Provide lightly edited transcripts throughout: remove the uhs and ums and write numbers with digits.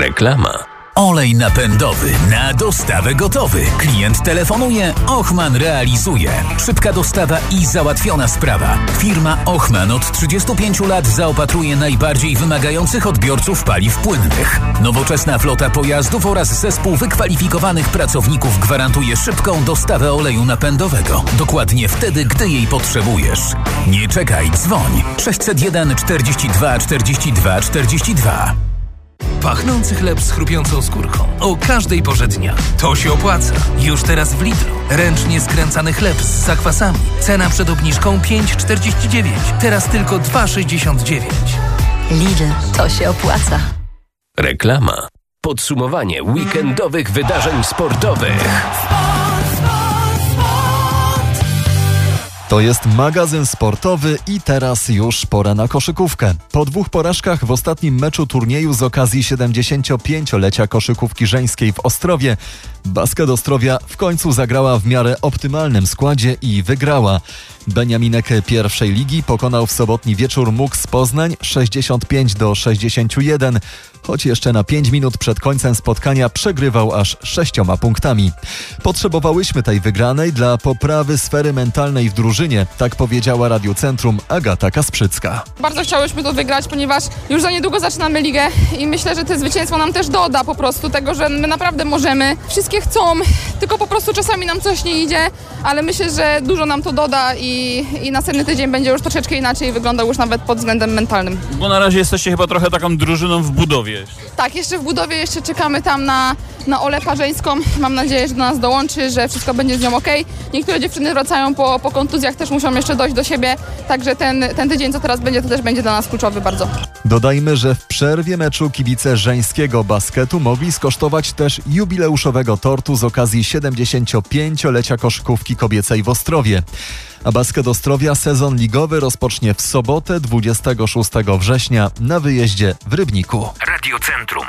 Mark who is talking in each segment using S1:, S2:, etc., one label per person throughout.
S1: Reklama.
S2: Olej napędowy na dostawę gotowy. Klient telefonuje, Ochman realizuje. Szybka dostawa i załatwiona sprawa. Firma Ochman od 35 lat zaopatruje najbardziej wymagających odbiorców paliw płynnych. Nowoczesna flota pojazdów oraz zespół wykwalifikowanych pracowników gwarantuje szybką dostawę oleju napędowego. Dokładnie wtedy, gdy jej potrzebujesz. Nie czekaj, dzwoń. 601 42 42 42.
S1: Pachnący chleb z chrupiącą skórką. O każdej porze dnia. To się opłaca. Już teraz w Lidlu. Ręcznie skręcany chleb z zakwasami. Cena przed obniżką 5,49. Teraz tylko 2,69.
S3: Lidl. To się opłaca.
S1: Reklama. Podsumowanie weekendowych wydarzeń sportowych.
S4: To jest magazyn sportowy i teraz już pora na koszykówkę. Po 2 porażkach w ostatnim meczu turnieju z okazji 75-lecia koszykówki żeńskiej w Ostrowie, Basket Ostrowia w końcu zagrała w miarę optymalnym składzie i wygrała. Beniaminek pierwszej ligi pokonał w sobotni wieczór MUKS Poznań 65-61, choć jeszcze na 5 minut przed końcem spotkania przegrywał aż 6 punktami. Potrzebowałyśmy tej wygranej dla poprawy sfery mentalnej w drużynie, tak powiedziała Radiocentrum Agata Kasprzycka.
S5: Bardzo chciałyśmy to wygrać, ponieważ już za niedługo zaczynamy ligę i myślę, że to zwycięstwo nam też doda po prostu tego, że my naprawdę możemy. Wszystkie chcą, tylko po prostu czasami nam coś nie idzie, ale myślę, że dużo nam to doda i następny tydzień będzie już troszeczkę inaczej wyglądał już nawet pod względem mentalnym.
S6: Bo na razie jesteście chyba trochę taką drużyną w budowie.
S5: Tak, jeszcze w budowie, jeszcze czekamy tam na Olę Parzeńską. Mam nadzieję, że do nas dołączy, że wszystko będzie z nią okej. Niektóre dziewczyny wracają po kontuzjach, też muszą jeszcze dojść do siebie, także ten tydzień, co teraz będzie, to też będzie dla nas kluczowy bardzo.
S4: Dodajmy, że w przerwie meczu kibice żeńskiego basketu mogli skosztować też jubileuszowego tortu z okazji 75-lecia koszykówki kobiecej w Ostrowie. A Basket Ostrowia sezon ligowy rozpocznie w sobotę 26 września na wyjeździe w Rybniku.
S1: Radiocentrum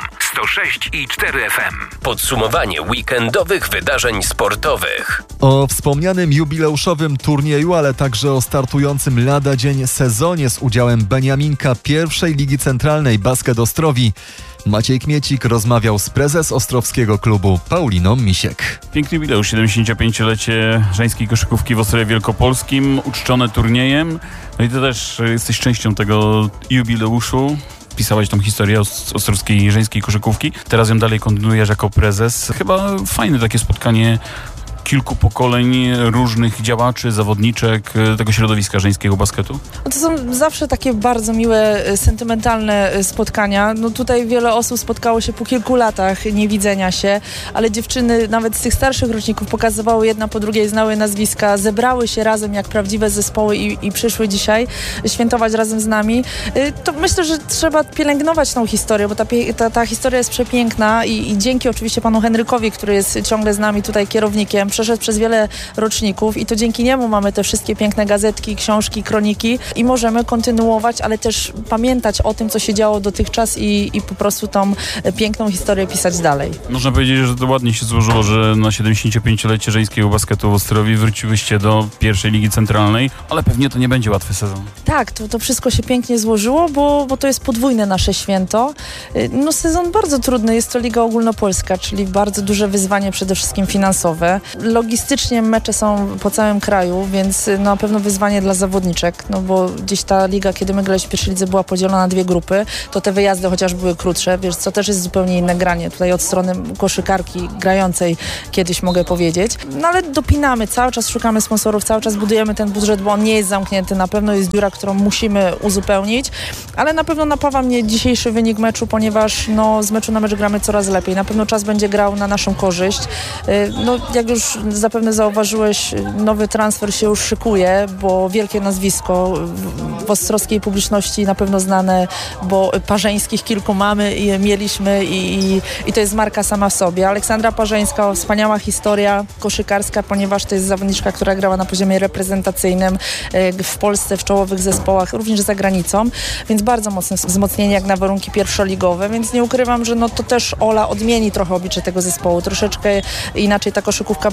S1: 106,4 FM. Podsumowanie weekendowych wydarzeń sportowych.
S4: O wspomnianym jubileuszowym turnieju, ale także o startującym lada dzień sezonie z udziałem Beniaminka pierwszej Ligi Centralnej Basket Ostrowi Maciej Kmiecik rozmawiał z prezes ostrowskiego klubu Pauliną Misiek.
S6: Piękny jubileusz, 75-lecie żeńskiej koszykówki w Ostrowie Wielkopolskim, uczczone turniejem. No i ty też jesteś częścią tego jubileuszu. Pisałaś tą historię ostrowskiej żeńskiej koszykówki. Teraz ją dalej kontynuujesz jako prezes. Chyba fajne takie spotkanie kilku pokoleń różnych działaczy, zawodniczek tego środowiska żeńskiego basketu?
S7: To są zawsze takie bardzo miłe, sentymentalne spotkania. No tutaj wiele osób spotkało się po kilku latach niewidzenia się, ale dziewczyny nawet z tych starszych roczników pokazywały jedna po drugiej, znały nazwiska, zebrały się razem jak prawdziwe zespoły i przyszły dzisiaj świętować razem z nami. To myślę, że trzeba pielęgnować tą historię, bo ta historia jest przepiękna i dzięki oczywiście panu Henrykowi, który jest ciągle z nami tutaj kierownikiem, przeszedł przez wiele roczników i to dzięki niemu mamy te wszystkie piękne gazetki, książki, kroniki i możemy kontynuować, ale też pamiętać o tym, co się działo dotychczas i po prostu tą piękną historię pisać dalej. Można powiedzieć, że to ładnie się złożyło, że na 75-lecie żeńskiego basketu w Ostrowie wróciłyście do pierwszej Ligi Centralnej, ale pewnie to nie będzie łatwy sezon. Tak, to wszystko się pięknie złożyło, bo to jest podwójne nasze święto. No sezon bardzo trudny, jest to Liga Ogólnopolska, czyli bardzo duże wyzwanie przede wszystkim finansowe. Logistycznie mecze są po całym kraju, więc na pewno wyzwanie dla zawodniczek, no bo gdzieś ta liga, kiedy my graliśmy w pierwszej lidze, była podzielona na 2 grupy, to te wyjazdy chociaż były krótsze, wiesz, co też jest zupełnie inne granie tutaj od strony koszykarki grającej kiedyś mogę powiedzieć. No ale dopinamy, cały czas szukamy sponsorów, cały czas budujemy ten budżet, bo on nie jest zamknięty, na pewno jest dziura, którą musimy uzupełnić, ale na pewno napawa mnie dzisiejszy wynik meczu, ponieważ no, z meczu na mecz gramy coraz lepiej. Na pewno czas będzie grał na naszą korzyść. No, jak już zapewne zauważyłeś, nowy transfer się już szykuje, bo wielkie nazwisko w ostrowskiej publiczności na pewno znane, bo parzeńskich kilku mamy i mieliśmy i to jest marka sama w sobie. Aleksandra Parzeńska, wspaniała historia koszykarska, ponieważ to jest zawodniczka, która grała na poziomie reprezentacyjnym w Polsce, w czołowych zespołach, również za granicą, więc bardzo mocne wzmocnienie jak na warunki pierwszoligowe, więc nie ukrywam, że no to też Ola odmieni trochę oblicze tego zespołu. Troszeczkę inaczej ta koszykówka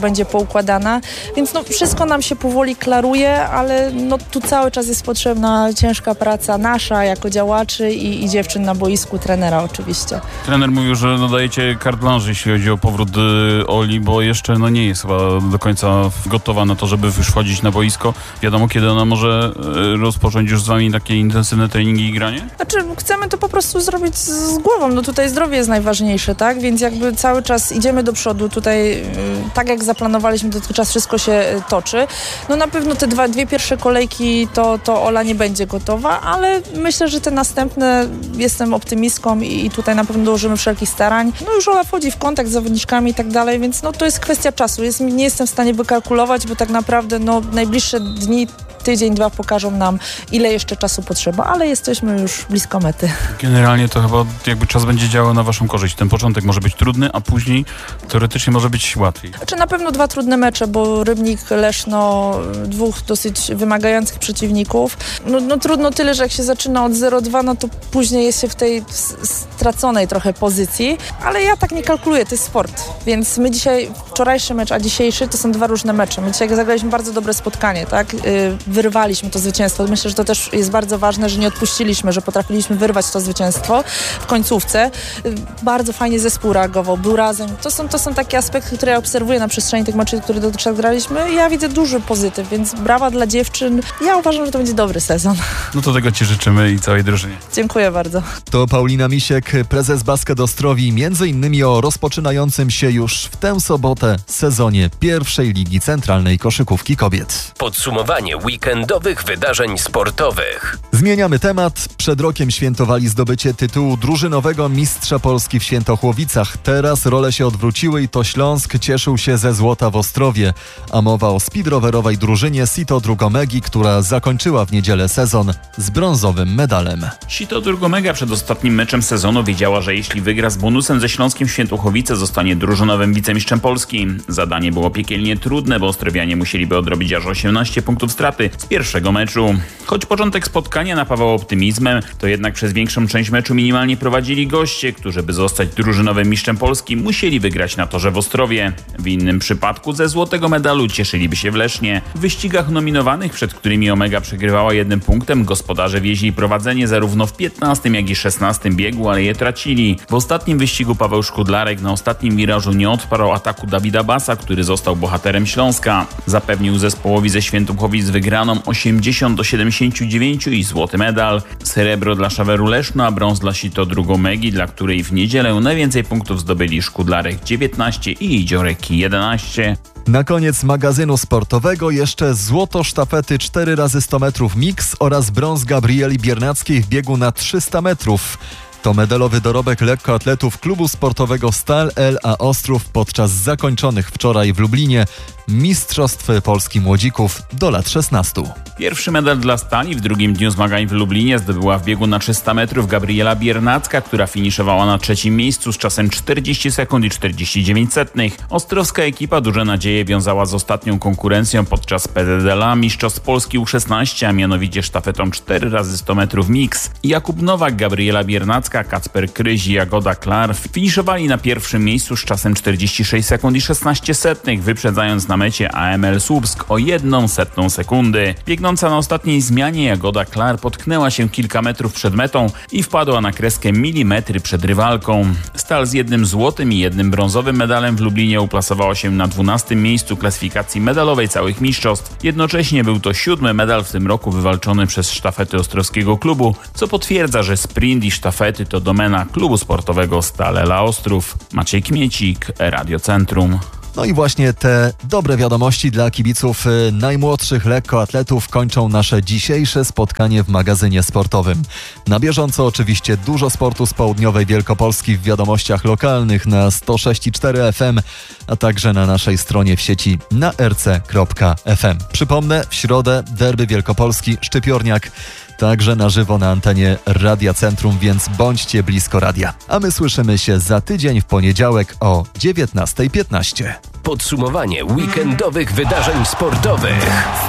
S7: będzie poukładana, więc no wszystko nam się powoli klaruje, ale no tu cały czas jest potrzebna ciężka praca nasza jako działaczy i dziewczyn na boisku, trenera oczywiście.
S6: Trener mówił, że dajecie carte blanche, jeśli chodzi o powrót Oli, bo jeszcze nie jest chyba do końca gotowa na to, żeby już wchodzić na boisko. Wiadomo, kiedy ona może rozpocząć już z wami takie intensywne treningi i granie?
S7: Znaczy, chcemy to po prostu zrobić z głową. No tutaj zdrowie jest najważniejsze, tak? Więc jakby cały czas idziemy do przodu. Tutaj tak jak zaplanowaliśmy dotychczas, wszystko się toczy. No na pewno te dwie pierwsze kolejki to Ola nie będzie gotowa, ale myślę, że te następne jestem optymistką i tutaj na pewno dołożymy wszelkich starań. No już Ola wchodzi w kontakt z zawodniczkami i tak dalej, więc no to jest kwestia czasu. Nie jestem w stanie wykalkulować, bo tak naprawdę najbliższe dni, tydzień, 2 pokażą nam, ile jeszcze czasu potrzeba, ale jesteśmy już blisko mety.
S6: Generalnie to chyba jakby czas będzie działał na waszą korzyść. Ten początek może być trudny, a później teoretycznie może być łatwiej.
S7: Znaczy na pewno 2 trudne mecze, bo Rybnik, Leszno, 2 dosyć wymagających przeciwników. No trudno tyle, że jak się zaczyna od 0-2, no to później jest się w tej straconej trochę pozycji, ale ja tak nie kalkuluję, to jest sport, więc my dzisiaj, wczorajszy mecz, a dzisiejszy to są 2 różne mecze. My dzisiaj zagraliśmy bardzo dobre spotkanie, tak? Wyrwaliśmy to zwycięstwo. Myślę, że to też jest bardzo ważne, że nie odpuściliśmy, że potrafiliśmy wyrwać to zwycięstwo w końcówce. Bardzo fajnie zespół reagował, był razem. To są takie aspekty, które ja obserwuję na przestrzeni tych meczów, które dotychczas graliśmy. Ja widzę duży pozytyw, więc brawa dla dziewczyn. Ja uważam, że to będzie dobry sezon.
S6: No to tego ci życzymy i całej drużynie.
S7: Dziękuję bardzo.
S4: To Paulina Misiek, prezes Basket Ostrowi, między innymi o rozpoczynającym się już w tę sobotę sezonie pierwszej Ligi Centralnej Koszykówki Kobiet.
S8: Podsumowanie weekendowych wydarzeń sportowych.
S4: Zmieniamy temat. Przed rokiem świętowali zdobycie tytułu drużynowego mistrza Polski w Świętochłowicach. Teraz role się odwróciły i to Śląsk cieszył się ze złota w Ostrowie. A mowa o speedrowerowej drużynie Sito Drugomegi, która zakończyła w niedzielę sezon z brązowym medalem.
S9: Sito Drugomega przed ostatnim meczem sezonu wiedziała, że jeśli wygra z bonusem ze Śląskiem Świętochłowice, zostanie drużynowym wicemistrzem Polski. Zadanie było piekielnie trudne, bo ostrowianie musieliby odrobić aż 18 punktów straty z pierwszego meczu. Choć początek spotkania napawał optymizmem, to jednak przez większą część meczu minimalnie prowadzili goście, którzy by zostać drużynowym mistrzem Polski, musieli wygrać na torze w Ostrowie. W innym przypadku ze złotego medalu cieszyliby się w Lesznie. W wyścigach nominowanych, przed którymi Omega przegrywała 1 punktem, gospodarze wieźli prowadzenie zarówno w 15, jak i 16 biegu, ale je tracili. W ostatnim wyścigu Paweł Szkudlarek na ostatnim wirażu nie odparł ataku Dawida Basa, który został bohaterem Śląska. Zapewnił zespołowi ze Świętochłowic wygraną 80-79 i złoty medal. Srebro dla Szaweru Leszno, a brąz dla Sito Drugomegi, dla której w niedzielę najwięcej punktów zdobyli Szkudlarek 19 i Idziorek 11.
S4: Na koniec magazynu sportowego jeszcze złoto sztafety 4x100 metrów mix oraz brąz Gabrieli Biernackiej w biegu na 300 metrów. To medalowy dorobek lekkoatletów klubu sportowego Stal LA Ostrów podczas zakończonych wczoraj w Lublinie Mistrzostw Polski Młodzików do lat 16.
S9: Pierwszy medal dla Stali w drugim dniu zmagań w Lublinie zdobyła w biegu na 300 metrów Gabriela Biernacka, która finiszowała na 3. miejscu z czasem 40 sekund i 49 setnych. Ostrowska ekipa duże nadzieje wiązała z ostatnią konkurencją podczas PZDLA Mistrzostw Polski U16, a mianowicie sztafetą 4x100 metrów mix. Jakub Nowak, Gabriela Biernacka, Kacper Kryś i Jagoda Klar finiszowali na 1. miejscu z czasem 46 sekund i 16 setnych, wyprzedzając na mecie AML Słupsk o 1/100 sekundy. Biegnąca na ostatniej zmianie Jagoda Klar potknęła się kilka metrów przed metą i wpadła na kreskę milimetry przed rywalką. Stal z 1 złotym i 1 brązowym medalem w Lublinie uplasowała się na 12. miejscu klasyfikacji medalowej całych mistrzostw. Jednocześnie był to 7. medal w tym roku wywalczony przez sztafety ostrowskiego klubu, co potwierdza, że sprint i sztafety to domena klubu sportowego Stal LA Ostrów. Maciej Kmiecik, Radio Centrum.
S4: No i właśnie te dobre wiadomości dla kibiców najmłodszych lekkoatletów kończą nasze dzisiejsze spotkanie w magazynie sportowym. Na bieżąco oczywiście dużo sportu z południowej Wielkopolski w wiadomościach lokalnych na 106,4 FM, a także na naszej stronie w sieci na rc.fm. Przypomnę, w środę derby Wielkopolski Szczypiorniak. Także na żywo na antenie Radia Centrum, więc bądźcie blisko radia. A my słyszymy się za tydzień w poniedziałek o 19:15.
S8: Podsumowanie weekendowych wydarzeń sportowych.